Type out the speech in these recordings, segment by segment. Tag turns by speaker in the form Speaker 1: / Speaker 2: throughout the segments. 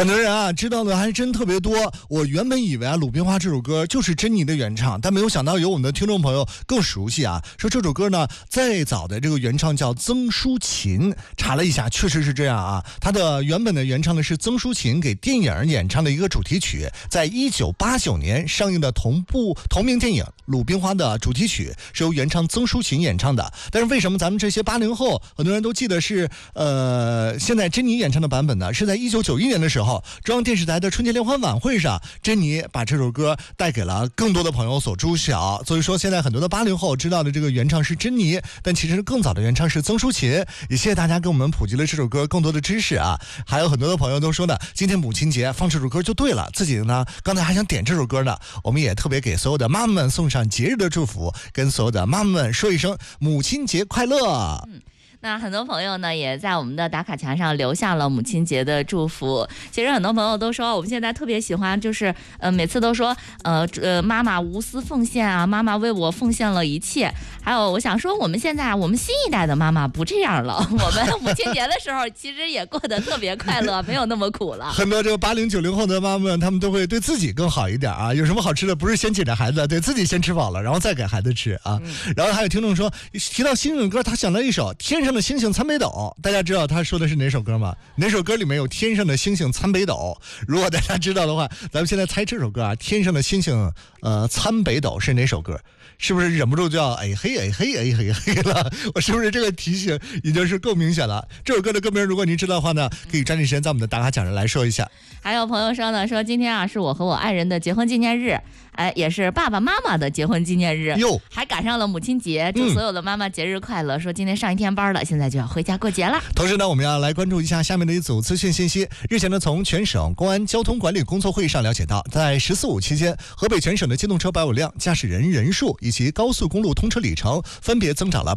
Speaker 1: 很多人啊知道的还真特别多。我原本以为啊，《鲁冰花》这首歌就是珍妮的原唱，但没有想到有我们的听众朋友更熟悉啊。说这首歌呢，再早的这个原唱叫曾淑琴，查了一下，确实是这样啊。它的原本的原唱呢是曾淑琴给电影演唱的一个主题曲，在1989年上映的同名电影《鲁冰花》的主题曲是由原唱曾淑琴演唱的。但是为什么咱们这些80后很多人都记得是现在珍妮演唱的版本呢？是在1991年的时候，中央电视台的春节联欢晚会上，珍妮把这首歌带给了更多的朋友所知晓。所以说现在很多的80后知道的这个原唱是珍妮，但其实更早的原唱是曾淑琴。也谢谢大家给我们普及了这首歌更多的知识啊。还有很多的朋友都说呢，今天母亲节放这首歌就对了，自己呢刚才还想点这首歌呢。我们也特别给所有的妈妈们送上节日的祝福，跟所有的妈妈们说一声母亲节快乐。
Speaker 2: 那很多朋友呢也在我们的打卡墙上留下了母亲节的祝福。其实很多朋友都说我们现在特别喜欢，就是每次都说妈妈无私奉献啊，妈妈为我奉献了一切。还有我想说，我们现在我们新一代的妈妈不这样了，我们母亲节的时候其实也过得特别快乐，没有那么苦了。
Speaker 1: 很多这个80、90后的妈妈们，他们都会对自己更好一点啊。有什么好吃的，不是先紧着孩子，对自己先吃饱了，然后再给孩子吃啊。然后还有听众说，提到星星歌，他想到一首天上的星星参北斗，大家知道他说的是哪首歌吗？哪首歌里面有天上的星星参北斗？如果大家知道的话，咱们现在猜这首歌啊，天上的星星参北斗是哪首歌？是不是忍不住就要哎嘿哎嘿哎嘿嘿了？我是不是这个提醒已经是够明显了？这首歌的歌名如果您知道的话呢，可以抓紧时间在我们的打卡讲人来说一下。
Speaker 2: 还有朋友说呢，说今天啊是我和我爱人的结婚纪念日，也是爸爸妈妈的结婚纪念日，还赶上了母亲节，祝所有的妈妈节日快乐。说今天上一天班了，现在就要回家过节了。
Speaker 1: 同时呢，我们要来关注一下下面的一组资讯信息。日前呢，从全省公安交通管理工作会议上了解到，在“14·5”期间，河北全省的机动车保有量、驾驶人人数以及高速公路通车里程分别增长了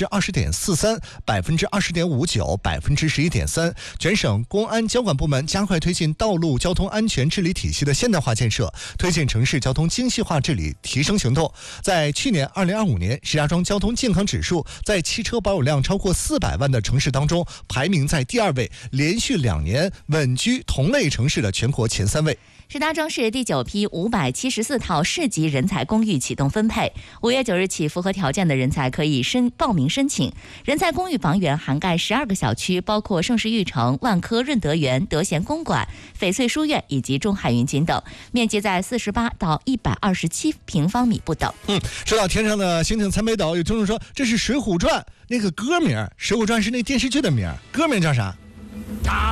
Speaker 1: 20.43%、20.59%、11.3%。全省公安交管部门加快推进道路交通安全治理体系的现代化建设，推进城市交通精细化治理提升行动。在去年2025年，石家庄交通健康指数在汽车保有量超过400万的城市当中排名在第2位，连续2年稳居同类城市的全国前3位。
Speaker 2: 石家庄市第9批574套市级人才公寓启动分配，5月9日起，符合条件的人才可以报名申请。人才公寓房源涵盖12个小区，包括盛世育城、万科润德园、德贤公馆、翡翠书院以及中海云锦等，面积在48到127平方米不等。
Speaker 1: 说到天上的星星参北斗，有听众说这是《水浒传》那个歌名，《水浒传》是那电视剧的名，歌名叫啥？